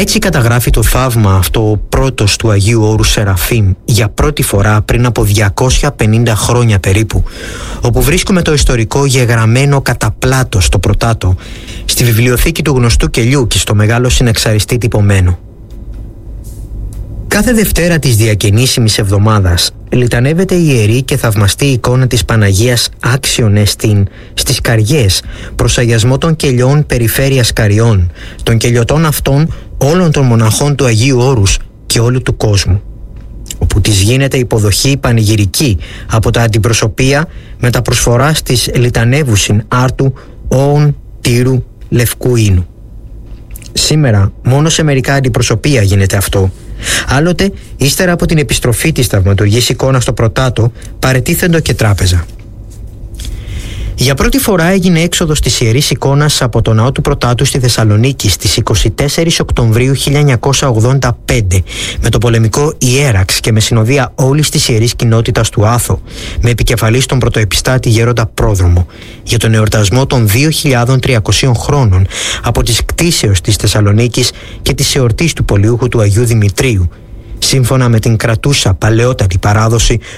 Έτσι καταγράφει το θαύμα αυτό ο πρώτος του Αγίου Όρους Σεραφείμ για πρώτη φορά πριν από 250 χρόνια περίπου, όπου βρίσκουμε το ιστορικό γεγραμμένο κατά πλάτος στο Πρωτάτο, στη βιβλιοθήκη του γνωστού κελιού και στο μεγάλο συνεξαριστή τυπωμένο. Κάθε Δευτέρα της διακαινήσιμης εβδομάδας λιτανεύεται η ιερή και θαυμαστή εικόνα της Παναγίας Άξιον Εστίν στις Καριές προς αγιασμό των κελιών περιφέρειας Καριών, των κελιωτών αυτών όλων των μοναχών του Αγίου Όρους και όλου του κόσμου, όπου της γίνεται υποδοχή πανηγυρική από τα αντιπροσωπεία με τα προσφοράς της λιτανεύουσιν άρτου όουν τύρου λευκού ίνου. Σήμερα μόνο σε μερικά αντιπροσωπεία γίνεται αυτό. Άλλοτε, ύστερα από την επιστροφή της θαυματουργής εικόνας στο Πρωτάτο, παρετίθεντο και τράπεζα. Για πρώτη φορά έγινε έξοδος της Ιερής Εικόνας από το ναό του Πρωτάτου στη Θεσσαλονίκη στις 24 Οκτωβρίου 1985 με το πολεμικό Ιέραξ και με συνοδεία όλης της Ιερής Κοινότητας του Άθο, με επικεφαλής τον πρωτοεπιστάτη Γέροντα Πρόδρομο, για τον εορτασμό των 2.300 χρόνων από της κτήσεως της Θεσσαλονίκης και της εορτής του Πολιούχου του Αγίου Δημητρίου, σύμφωνα με την κρατούσα παλαιότατη παράδοση